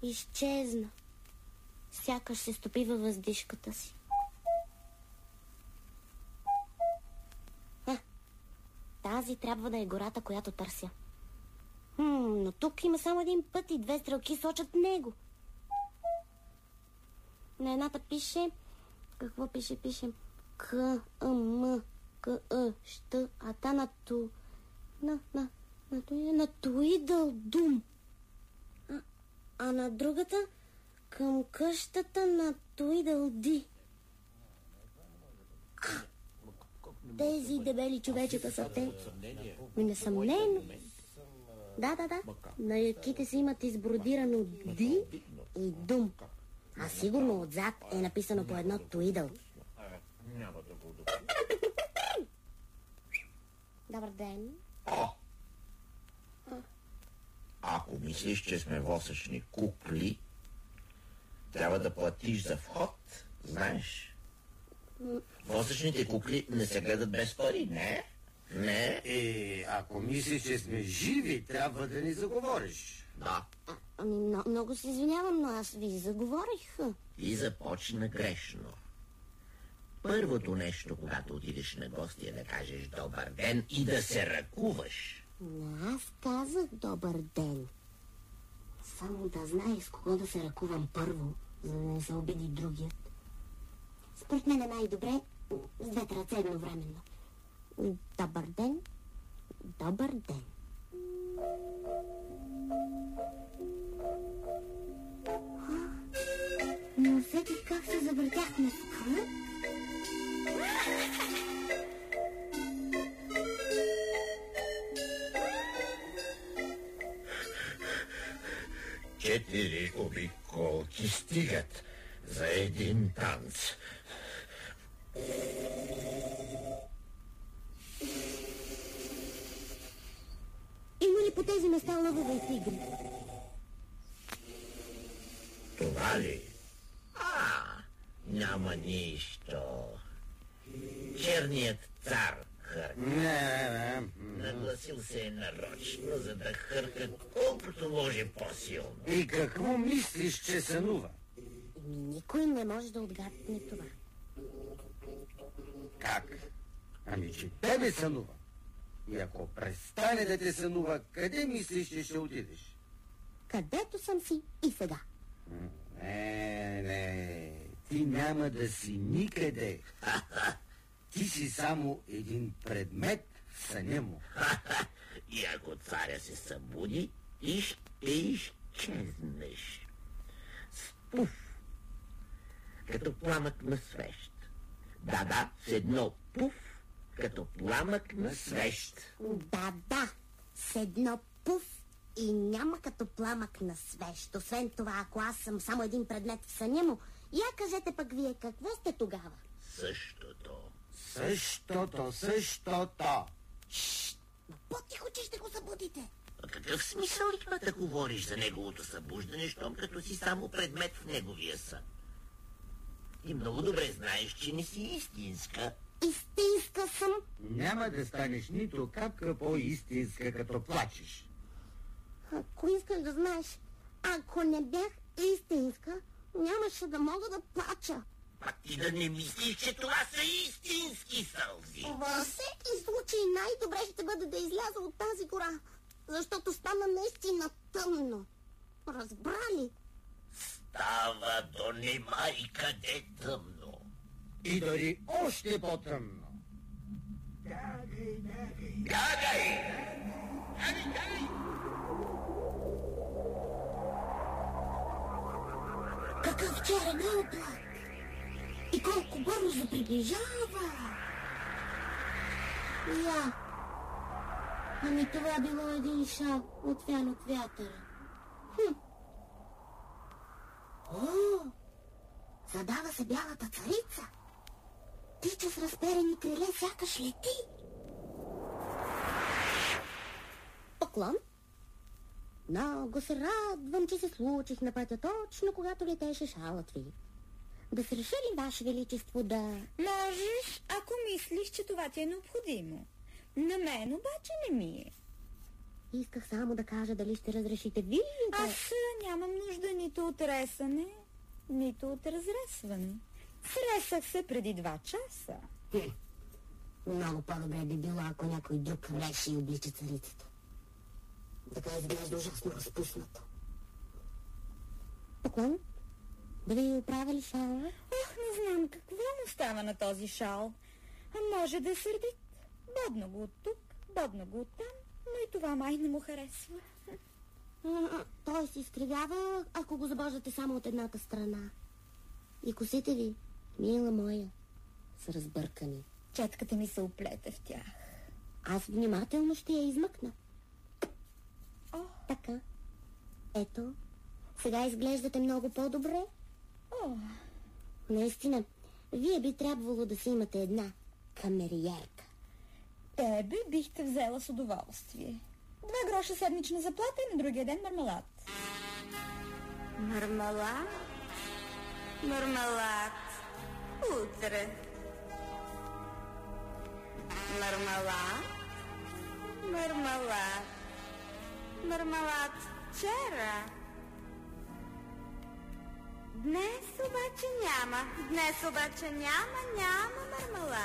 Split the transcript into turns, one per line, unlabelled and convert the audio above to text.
изчезна. Сякаш се стопи във въздишката си. Тази трябва да е гората, която търся. Но тук има само един път и две стрелки сочат него. На едната пише... Какво пише? Пише К, М, К, Щ, а та на Ту... На Туидъл Дум. А на другата към къщата на Туидъл Ди. Тези дебели човечета са те. Несъмнено. Да. На яките си имат избродирано Ди и Дум. А сигурно отзад е написано по едно Туидъл. Добър ден.
Ако мислиш, че сме восъчни кукли, трябва да платиш за вход, знаеш. Восъчните кукли не се гледат без пари, не? Не?
Ако мислиш, че сме живи, трябва да ни заговориш.
Да.
Много се извинявам, но аз ви заговорих.
И започна грешно. Първото нещо, когато отидеш на гости, е да кажеш добър ден и да се ръкуваш.
Аз казах добър ден. Само да знае с кого да се ръкувам първо, за да не се обиди другият. Според мен е най-добре с двете ръце едновременно. Добър ден, добър ден. Но усетих как се завъртях на скръп.
Четири обиколки стигат за един танц.
Има ли по тези места лъвове и тигри?
Това ли? Няма нищо. Черният цар хърка. Нагласил се е нарочно, за да хърка колкото може по-силно.
И какво мислиш, че сънува?
Никой не може да отгадне това.
Как? Ами, че тебе сънува. И ако престане да те сънува, къде мислиш, че ще отидеш?
Където съм си и сега.
Не. Ти няма да си никъде. Ти си само един предмет в съня му.
И ако царя се събуди, и ще изчезнеш. Спуф, като пламък на свещ. Да, с едно пуф, като пламък на свещ.
Да, с едно пуф и няма като пламък на свещ. Освен това, ако аз съм само един предмет в съня му, я кажете пък вие, какво сте тогава?
Същото.
Шшт, но по-тихо, че ще го събудите.
А какъв смисъл има да говориш за неговото събуждане, щом като си само предмет в неговия сън? И много добре знаеш, че не си истинска.
Истинска съм.
Няма да станеш нито капка по-истинска, като плачеш.
Ако искаш да знаеш, ако не бях истинска, нямаше да мога да плача.
Пак ти да не мислиш, че това са истински сълзи.
Във всеки случай най-добре ще бъде да изляза от тази гора, защото стана наистина тъмно. Разбрали?
Става до нема и къде тъмно.
И дори още по-тъмно.
Бягай!
Какъв черен облак! И колко бързо приближава! Ами това било един шал, отвян от вятъра. Задава се бялата царица. Тича с разперени криле, сякаш лети. Поклон. Много се радвам, че се случих на пътя точно когато летеше шалът ви. Да се реши ли, Ваше Величество, да...
Можеш, ако мислиш, че това ти е необходимо. На мен обаче не ми е.
Исках само да кажа дали ще разрешите вие.
Аз нямам нужда нито от ресане, нито от разресване. Сресах се преди 2 часа.
Много по-добре би било, ако някой друг реше и облича царицата. Така изглежда ужасно разпуснато. Поклон? Да ви оправя ли шала?
Ох, не знам какво му става на този шал. А може да е сърдит. Бодна го от тук, бодна го от там, но и това май не му харесва.
Той се изкривява, ако го забождате само от едната страна. И косите ви, мила моя, са разбъркани.
Четката ми се оплете в тях.
Аз внимателно ще я измъкна.
О,
Така. Ето, сега изглеждате много по-добре.
о,
Наистина, вие би трябвало да си имате една камериерка.
тебе бихте взела с удоволствие. 2 гроша седмична заплата и на другия ден мармелад. Мармелад? Мармелад. Утре. Мармелад? Мармелад. Мармелад вчера. Днес обаче няма. Днес обаче няма мармелад.